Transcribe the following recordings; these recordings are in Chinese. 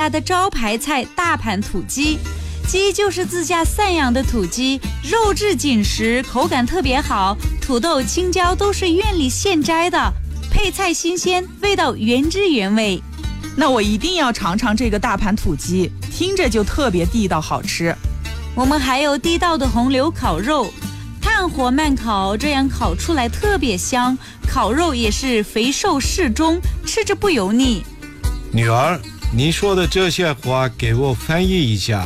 家的招牌菜大盘土鸡。鸡就是自家散养的土鸡，肉质紧实，口感特别好，土豆、青椒都是院里现摘的，配菜新鲜，味道原汁原味。 那我一定要尝尝这个大盘土鸡，听着就特别地道好吃。 我们还有地道的红柳烤肉，炭火慢烤，这样烤出来特别香，烤肉也是肥瘦适中，吃着不油腻。 女儿，你说的这些话给我翻译一下。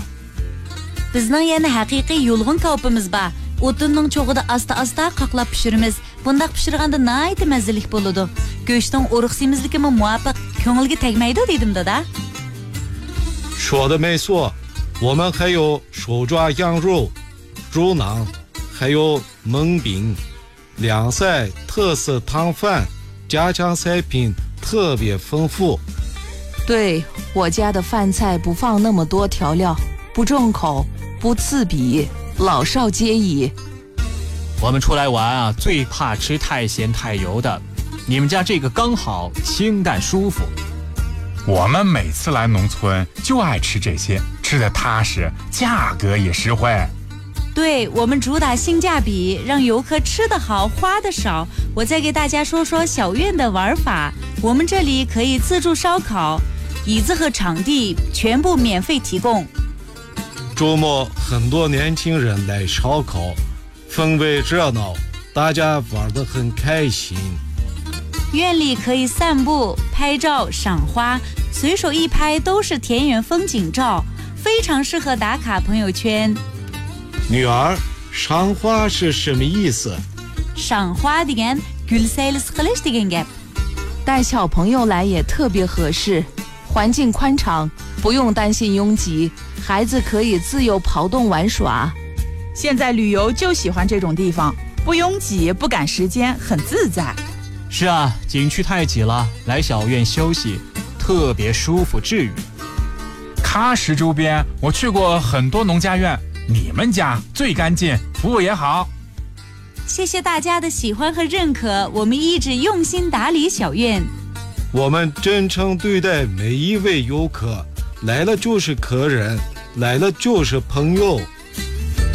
Bizning yana haqiqiy yulg'un kaupimiz bor. O'tinning cho'g'ida asta-asta qaqlab pishiramiz. Bundaq pishirganda nihoyat mazali bo'ladi. Go'shtning o'riq semizligimi muvofiq, ko'ngilga tegmaydi dedim dada. 说的没错，我们还有手抓羊肉、猪腩，还有焖饼、凉菜、特色汤饭，家常菜品特别丰富。 对，我家的饭菜不放那么多调料，不重口，不刺鼻，老少皆宜。 我们出来玩啊，最怕吃太咸太油的，你们家这个刚好，清淡舒服。 我们每次来农村就爱吃这些，吃得踏实，价格也实惠。 对，我们主打性价比，让游客吃得好，花得少。我再给大家说说小院的玩法。我们这里可以自助烧烤，椅子和场地全部免费提供。 周末很多年轻人来烧烤，氛围热闹，大家玩得很开心。 院里可以散步、拍照、赏花，随手一拍都是田园风景照，非常适合打卡朋友圈。 女儿，赏花是什么意思？ 赏花degan gul saylis qilish degan gap。 带小朋友来也特别合适，环境宽敞，不用担心拥挤，孩子可以自由跑动玩耍。 现在旅游就喜欢这种地方，不拥挤，不赶时间，很自在。 是啊，景区太挤了，来小院休息，特别舒服治愈。 喀什周边我去过很多农家院，你们家最干净，服务也好。 谢谢大家的喜欢和认可，我们一直用心打理小院。 我们真诚对待每一位游客，来了就是客人，来了就是朋友。